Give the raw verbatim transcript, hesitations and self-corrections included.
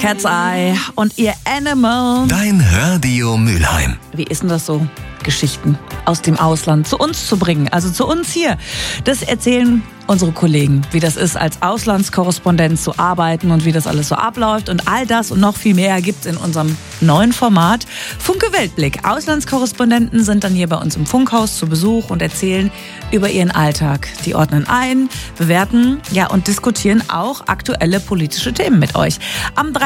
Cat's Eye und ihr Animal. Dein Radio Mülheim. Wie ist denn das so, Geschichten aus dem Ausland zu uns zu bringen, also zu uns hier? Das erzählen unsere Kollegen, wie das ist, als Auslandskorrespondent zu arbeiten und wie das alles so abläuft. Und all das und noch viel mehr gibt's in unserem neuen Format Funke Weltblick. Auslandskorrespondenten sind dann hier bei uns im Funkhaus zu Besuch und erzählen über ihren Alltag. Die ordnen ein, bewerten, ja, und diskutieren auch aktuelle politische Themen mit euch. Am